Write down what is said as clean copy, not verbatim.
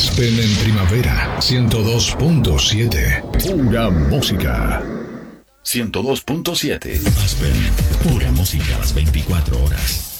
Aspen en primavera, 102.7. Pura música. 102.7. Aspen, pura música las 24 horas.